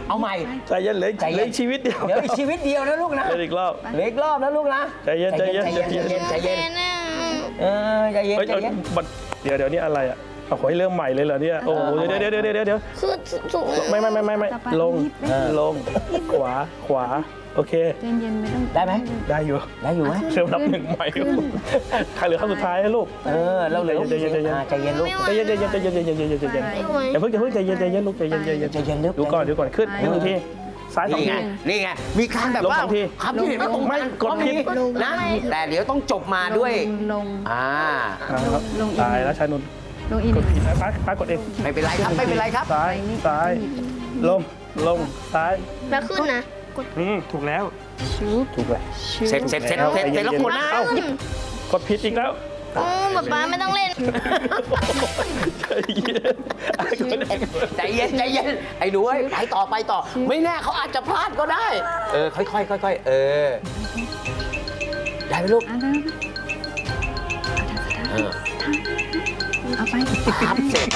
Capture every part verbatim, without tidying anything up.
เอาใหม่ใจเย็นเหลือเหลือชีวิตเดียวเดี๋ยวอีกชีวิตเดียวนะลูกนะเหลืออีกรอบเหลืออีกรอบนะลูกนะใจเย็นใจเย็นใจเย็นใจเย็นเออใจเย็นใจเย็นเดี๋ยวเดี๋ยวนี้อะไรอ่ะเอาขอให้เริ่มใหม่เลยเหรอเนี่ยโอ้โหเดี๋ยวเดี๋ยวเดี๋ยวเดี๋ยวเดี๋ยวคือสูงไม่ไม่ไม่ไม่ไม่ลงลงขวาขวาโอเคเย็นๆไม่ต้องได้ไหมได้อยู่ได้อยู่ไหมเริ่มนับหนึ่งใหม่ใครเหลือครั้งสุดท้ายให้ลูกเออเราเหลือใจเย็นใจเย็นลูกใจเย็นใจเย็นใจเย็นใจเย็นใจเย็นใจเย็นอย่าเพิ่งอย่าเพิ่งใจเย็นใจเย็นลูกใจเย็นใจเย็นใจเย็นลูกดูก่อนดูก่อนขึ้นหนึ่งทีซ้ายสองทีนี่ไงมีการแบบว่าคำที่เห็นว่าตรงไม่กดผิดนะแต่เดี๋ยวต้องจบมาด้วยลงอ่าลงตายแล้วชายนุ่นลงอีกกดผิดซ้ายซ้ายกดเองไม่เป็นไรครับไม่เป็นไรครับซ้ายซ้ายลงลงซ้ายแล้วขึ้นนะอืมถูกแล้วถูกแล้วเสร็จเสร็จเสร็จเสร็จเสร็จแล้วกดนะกดผิดอีกแล้วโอ้ป๊าป๊าไม่ต้องเล่นใจเย็นใจเย็นไอ้หนูไปต่อไปต่อไม่แน่เขาอาจจะพลาดก็ได้เออค่อยๆค่อยๆเออได้ไหมลูกเอาไปครับเสร็จ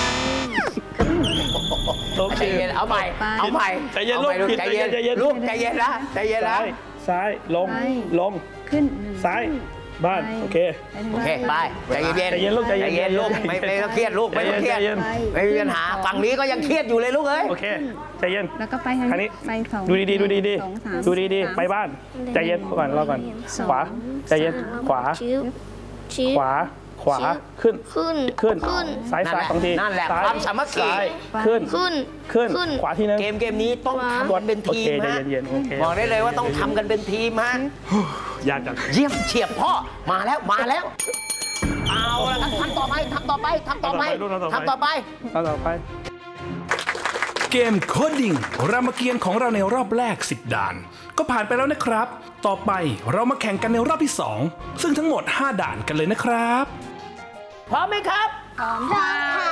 ใจเย็นเอาใหม่เอาใหม่ใจเย็นลูกใจเย็นใจเย็นลูกใจเย็นนะใจเย็นนะซ้ายลงลงขึ้นซ้ายบ้านโอเคโอเคไปใจเย็นใจเย็นลูกใจเย็นลูกไม่ไม่ต้องเครียดลูกไม่ต้องเครียดไม่มีปัญหาฝั่งนี้ก็ยังเครียดอยู่เลยลูกเอ้ยโอเคใจเย็นแล้วก็ไปทางนี้ไปสองดูดีๆดูดีๆดูดีๆไปบ้านใจเย็นก่อนรอก่อนขวาใจเย็นขวาขวาขวาขึ้นขึ้นขึ้นซ้ายซ้ายสองทีนั่นแหละความสามัคคีขึ้นขึ้นขึ้นขวาทีนึงเกมเกมนี้ต้องทำกันเป็นทีมนะบอกได้เลยว่าต้องทำกันเป็นทีมฮะยากจังเยี่ยมเฉียบพ่อมาแล้วมาแล้วเอาละครับทำต่อไปทำต่อไปทำต่อไปทำต่อไปทำต่อไปเกมโคดดิ้งรามเกียรติ์ของเราในรอบแรกสิบด่านก็ผ่านไปแล้วนะครับต่อไปเรามาแข่งกันในรอบที่สองซึ่งทั้งหมดห้าด่านกันเลยนะครับพร้อมไหมครับพร้อมค่ะ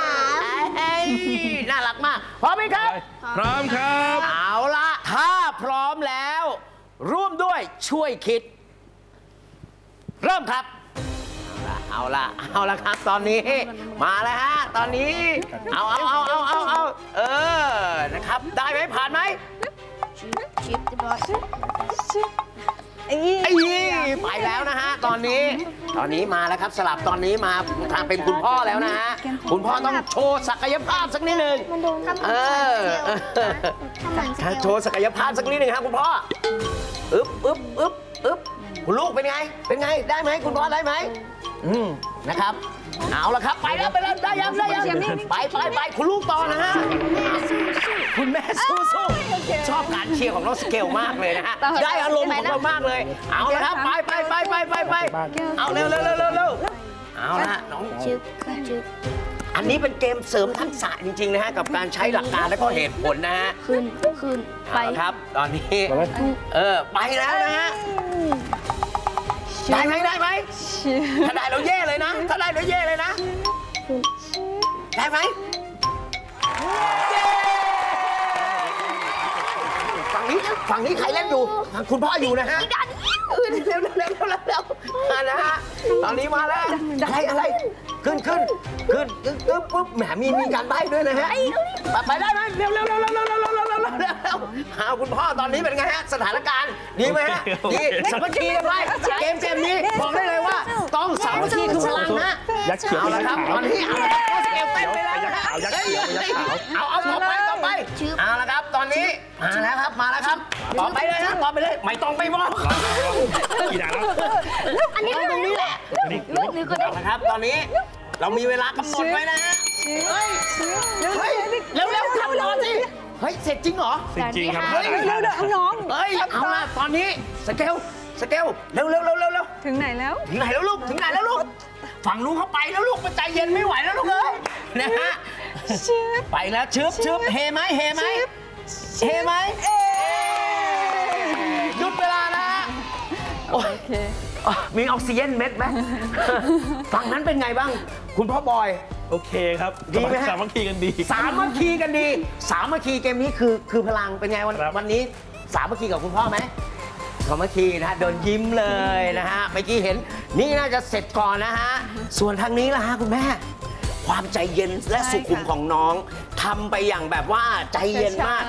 น่ารักมากพร้อมไหมครับพร้อมครับเอาละถ้าพร้อมแล้วร่วมด้วยช่วยคิดเริ่มครับเอาละเอาละครับตอนนี้มาแล้วฮะตอนนี้เอาเอาเอาเอาเอาเอาเออนะครับได้ไหมผ่านไหมชิปบอสไอ้ไปแล้วนะฮะตอนนี้ตอนนี้มาแล้วครับสลับตอนนี้มาทางเป็นคุณพ่อแล้วนะฮะคุณพ่อต้องโชว์ศักยภาพสักนิดหนึ่งเออโชว์ศักยภาพสักนิดหนึ่งครับคุณพ่ออึ๊บอึ๊บอึ๊บอึ๊บคุณลูกเป็นไงเป็นไงได้ไหมคุณพ่อได้ไหมอืมนะครับเอาละครับไปแล้วไปแล้วได้ยังได้ยังไปไปไปคุณลูกต่อนะฮะคุณแม่สู้สู้ชอบการเชียร์ของน้องสเกลมากเลยนะฮะได้อารมณ์ของเรามากเลยเอาละครับไปไปไปไปไปไปเอาเร็วเร็วเร็วเร็วเอาละน้องจึ๊บจึ๊บอันนี้เป็นเกมเสริมทักษะจริงๆนะฮะกับการใช้หลักการและก็เหตุผลนะฮะขึ้นขึ้นไปครับตอนนี้เออไปแล้วนะฮะได้ไหมได้ไหมถ้าได้เราเย่เลยนะถ้าได้เราเย่เลยนะได้ไหมฝั่งนี้ฝั่งนี้ใครเล่นอยู่คุณพ่ออยู่นะฮะขึ้นเร็วเร็วเร็วเร็วเร็วมานะฮะตอนนี้มาแล้วอะไรอะไรขึ้นขึ้นขึ้นปึ๊บปึ๊บแหมมีมีการใบ้ด้วยนะฮะไปได้ไหมเร็วเร็วเร็วเร็วเร็วเร็วเร็วเร็วเร็วเร็วเอาคุณพ่อตอนนี้เป็นไงฮะสถานการณ์ดีไหมฮะดีสามัคคีกันไว้เกมเกมนี้บอกได้เลยว่าต้องสามัคคีคือพลังนะยักษ์เขียวเอาละครับตอนนี้เอาละครับสเกลเต้นไปแล้วนะฮะเอาเอาต่อไปต่อไปเอาละครับตอนนี้มาแล้วครับมาแล้วครับต่อไปเลยนะต่อไปเลยไม่ต้องไปบอกกี่ด่านแล้วอันนี้ตรงนี้แหละลูกนี่ก็ได้ครับตอนนี้เรามีเวลากำหนดไว้นะฮะเฮ้ยเฮ้ยเร็วเร็วทำรอสิเฮ้ยเสร็จจริงเหรอจริงครับเฮ้ยเร็วเร็วน้องเฮ้ยเอาละตอนนี้สเกลสเกลเร็วเร็วเร็วเร็วเร็วถึงไหนแล้วถึงไหนแล้วลูกถึงไหนแล้วลูกฝั่งลูกเขาไปแล้วลูกมันใจเย็นไม่ไหวแล้วลูกเอ้ยนะฮะไปแล้วชึบชึบเฮไหมเฮไหมเฮไหมหยุดเวลานะโอเคมีออกซิเจนเม็ดไหมฝั่งนั้นเป็นไงบ้างคุณพ่อบอยโอเคครับดีไหมสามัคคีกันดีสามัคคีกันดีสามัคคีเกมนี้คือคือพลังเป็นไงวันวันนี้สามัคคีกับคุณพ่อไหมสามัคคีนะเดินยิ้มเลยนะฮะเมื่อกี้เห็นนี่น่าจะเสร็จก่อนนะฮะส่วนทางนี้ล่ะฮะคุณแม่ความใจเย็นและสุขุมของน้องทำไปอย่างแบบว่าใจเย็นมาก